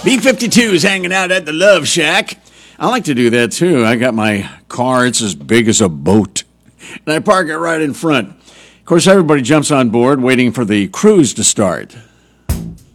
B-52 is hanging out at the Love Shack. I like to do that, too. I got my car. It's as big as a boat. And I park it right in front. Of course, everybody jumps on board waiting for the cruise to start.